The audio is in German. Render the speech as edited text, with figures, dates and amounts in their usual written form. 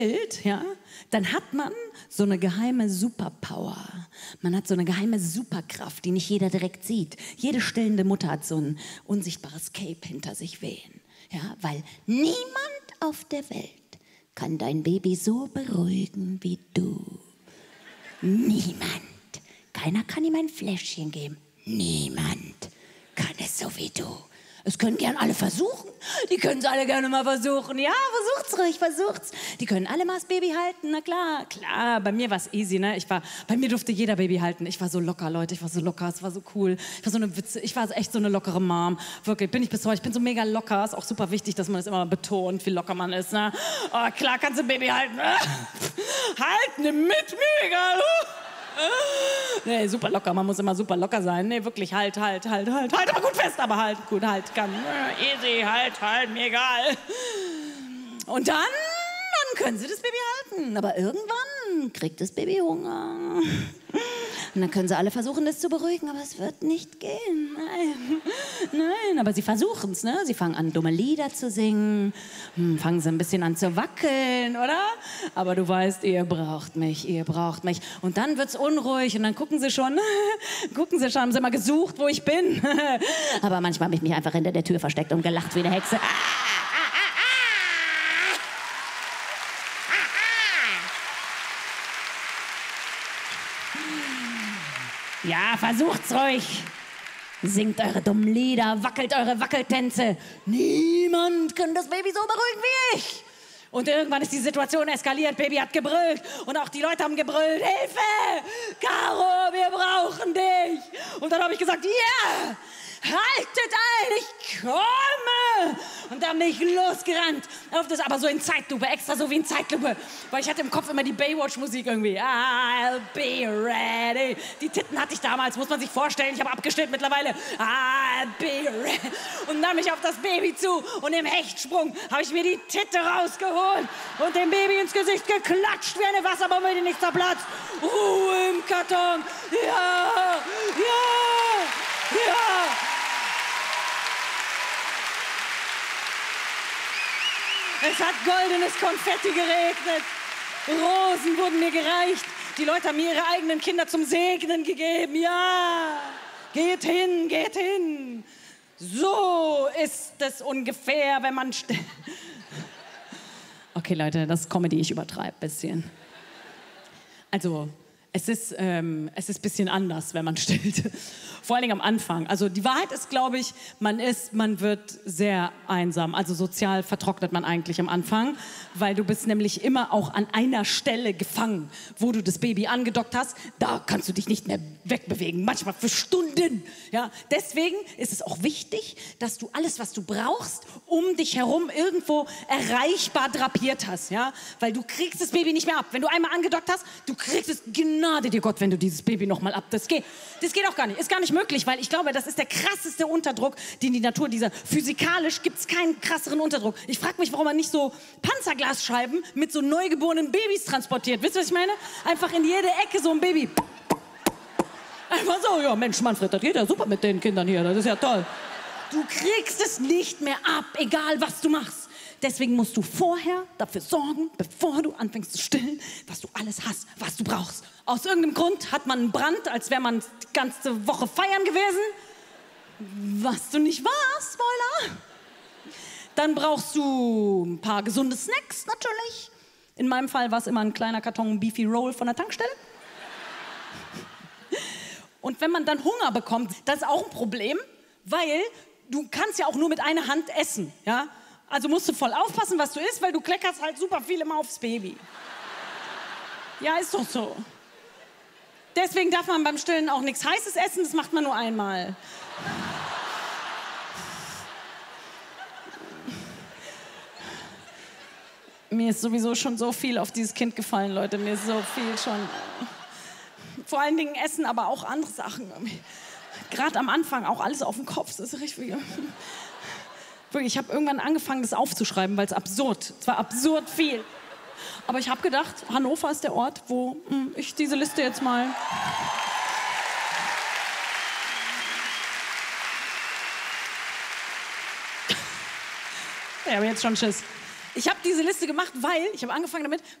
ja, dann hat man so eine geheime Superpower. Man hat so eine geheime Superkraft, die nicht jeder direkt sieht. Jede stillende Mutter hat so ein unsichtbares Cape hinter sich wehen. Ja, weil niemand auf der Welt kann dein Baby so beruhigen wie du. Niemand. Keiner kann ihm ein Fläschchen geben. Niemand kann es so wie du. Es können gern alle versuchen. Die können es alle gerne mal versuchen. Ja, versucht's ruhig, versucht's. Die können alle mal das Baby halten. Na klar, klar. Bei mir war es easy, ne? Bei mir durfte jeder Baby halten. Ich war so locker, Leute. Ich war so locker. Es war so cool. Ich war echt so eine lockere Mom. Wirklich, bin ich bis heute. Ich bin so mega locker. Ist auch super wichtig, dass man das immer betont, wie locker man ist, ne? Oh, klar kannst du ein Baby halten. Halt, nimm mit, mir egal. Nee, super locker, man muss immer super locker sein. Nee, wirklich, halt, aber gut fest, aber halt, gut, halt, kann, easy, halt, mir egal. Und dann können sie das Baby halten, aber irgendwann kriegt das Baby Hunger. Und dann können sie alle versuchen, das zu beruhigen, aber es wird nicht gehen. Nein, aber sie versuchen es, ne? Sie fangen an, dumme Lieder zu singen, fangen sie ein bisschen an zu wackeln, oder? Aber du weißt, ihr braucht mich. Und dann wird's unruhig und dann gucken sie schon, haben sie mal gesucht, wo ich bin. Aber manchmal habe ich mich einfach hinter der Tür versteckt und gelacht wie eine Hexe. Ja, versucht's ruhig. Singt eure dummen Lieder, wackelt eure Wackeltänze. Niemand kann das Baby so beruhigen wie ich. Und irgendwann ist die Situation eskaliert, Baby hat gebrüllt und auch die Leute haben gebrüllt, Hilfe, Caro, wir brauchen dich. Und dann habe ich gesagt, ja, haltet ein, ich komme. Und dann bin ich losgerannt, aber so in Zeitlupe, extra so wie in Zeitlupe, weil ich hatte im Kopf immer die Baywatch-Musik irgendwie. I'll be ready. Die Titten hatte ich damals, muss man sich vorstellen, ich habe abgestellt mittlerweile. I'll be ready. Und nahm mich auf das Baby zu und im Hechtsprung habe ich mir die Titte rausgeholt und dem Baby ins Gesicht geklatscht wie eine Wasserbombe, die nicht zerplatzt. Ruhe im Karton. Ja. Es hat goldenes Konfetti geregnet. Rosen wurden mir gereicht. Die Leute haben mir ihre eigenen Kinder zum Segnen gegeben. Ja, geht hin. So ist es ungefähr, wenn man... Okay, Leute, das ist Comedy, ich übertreibe ein bisschen. Also... Es ist ein bisschen anders, wenn man stillt. Vor allen Dingen am Anfang. Also die Wahrheit ist, glaube ich, man wird sehr einsam. Also sozial vertrocknet man eigentlich am Anfang, weil du bist nämlich immer auch an einer Stelle gefangen, wo du das Baby angedockt hast. Da kannst du dich nicht mehr wegbewegen, manchmal für Stunden. Ja? Deswegen ist es auch wichtig, dass du alles, was du brauchst, um dich herum irgendwo erreichbar drapiert hast. Ja? Weil du kriegst das Baby nicht mehr ab. Wenn du einmal angedockt hast, du kriegst es Gnade dir Gott, wenn du dieses Baby noch mal ab. Das geht auch gar nicht. Ist gar nicht möglich, weil ich glaube, das ist der krasseste Unterdruck, den die Natur physikalisch gibt es keinen krasseren Unterdruck. Ich frage mich, warum man nicht so Panzerglasscheiben mit so neugeborenen Babys transportiert. Wisst ihr, was ich meine? Einfach in jede Ecke so ein Baby. Einfach so, ja Mensch, Manfred, das geht ja super mit den Kindern hier, das ist ja toll. Du kriegst es nicht mehr ab, egal was du machst. Deswegen musst du vorher dafür sorgen, bevor du anfängst zu stillen, dass du alles hast, was du brauchst. Aus irgendeinem Grund hat man einen Brand, als wäre man die ganze Woche feiern gewesen. Was du nicht warst, Spoiler. Dann brauchst du ein paar gesunde Snacks, natürlich. In meinem Fall war es immer ein kleiner Karton Beefy Roll von der Tankstelle. Und wenn man dann Hunger bekommt, das ist auch ein Problem, weil du kannst ja auch nur mit einer Hand essen, ja? Also musst du voll aufpassen, was du isst, weil du kleckerst halt super viel immer aufs Baby. Ja, ist doch so. Deswegen darf man beim Stillen auch nichts Heißes essen, das macht man nur einmal. Mir ist sowieso schon so viel auf dieses Kind gefallen, Leute. Mir ist so viel schon... Vor allen Dingen Essen, aber auch andere Sachen. Gerade am Anfang auch alles auf dem Kopf, das ist richtig... Wirklich, ich habe irgendwann angefangen, das aufzuschreiben, weil es absurd. Es war absurd viel. Aber ich habe gedacht, Hannover ist der Ort, wo ich diese Liste jetzt mal... Ich habe jetzt schon Schiss. Ich habe diese Liste gemacht, weil ich habe angefangen damit,